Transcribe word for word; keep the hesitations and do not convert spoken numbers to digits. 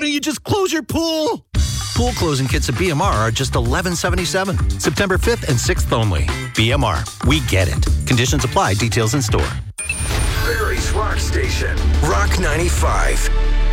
don't you just close your pool? Pool closing kits at B M R are just eleven seventy-seven. September fifth and sixth only. B M R. We get it. Conditions apply. Details in store. Barrie's Rock Station. Rock ninety-five.